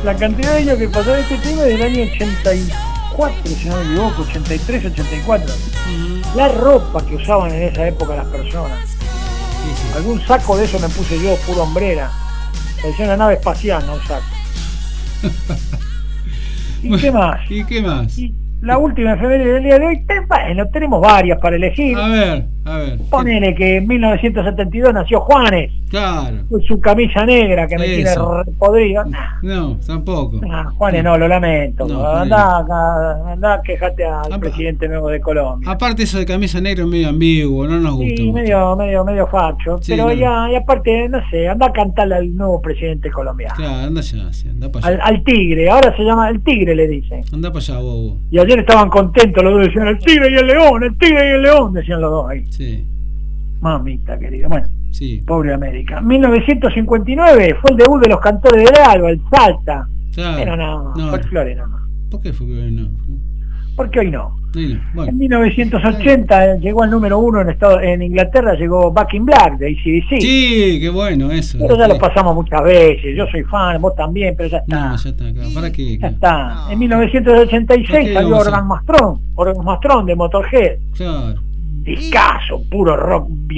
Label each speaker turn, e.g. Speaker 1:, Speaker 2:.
Speaker 1: la cantidad de años que pasó de este tema es del año 84, si no me equivoco, 83, 84. La ropa que usaban en esa época las personas.
Speaker 2: Sí, sí.
Speaker 1: Algún saco de eso me puse yo, pura hombrera. Parecía una nave espacial, no un saco. ¿Y qué más?
Speaker 2: ¿Y qué más?
Speaker 1: Y la última efeméride del día de hoy, bueno, tenemos varias para elegir.
Speaker 2: A ver.
Speaker 1: Ponele que en 1972 nació Juanes,
Speaker 2: Claro.
Speaker 1: con su camisa negra que me tiene
Speaker 2: Eso.
Speaker 1: podrido.
Speaker 2: No, tampoco.
Speaker 1: Juanes no, lo lamento.
Speaker 2: No,
Speaker 1: Andá, quejate al presidente nuevo de Colombia.
Speaker 2: Aparte eso de camisa negra es medio ambiguo, no nos gusta.
Speaker 1: Sí,
Speaker 2: mucho.
Speaker 1: medio facho.
Speaker 2: Sí,
Speaker 1: pero
Speaker 2: no.
Speaker 1: y aparte, no sé, anda a cantarle al nuevo presidente colombiano.
Speaker 2: Claro, anda allá, sí, anda para allá.
Speaker 1: Al tigre, ahora se llama el tigre, le dicen.
Speaker 2: Anda para allá, bobo.
Speaker 1: Y ayer estaban contentos los dos, decían el tigre y el león, el tigre y el león, decían los dos ahí.
Speaker 2: Sí,
Speaker 1: Mamita querida. Bueno,
Speaker 2: sí.
Speaker 1: pobre América. 1959 fue el debut de los cantores del Alba, el Salta.
Speaker 2: Claro.
Speaker 1: Pero no, folclore nomás.
Speaker 2: ¿Por qué fue que no?
Speaker 1: Porque hoy no.
Speaker 2: Sí, bueno.
Speaker 1: En 1980 llegó al número 1 en Inglaterra, llegó Back in Black de AC/DC.
Speaker 2: Sí, qué bueno eso.
Speaker 1: Pero ya lo pasamos muchas veces. Yo soy fan, vos también, pero ya está.
Speaker 2: No, ya está acá. ¿Para qué?
Speaker 1: Ya está.
Speaker 2: No.
Speaker 1: En 1986
Speaker 2: ¿Por qué
Speaker 1: salió
Speaker 2: vamos a-
Speaker 1: Organ Mastrón de Motorhead.
Speaker 2: Claro.
Speaker 1: Discazo, puro rock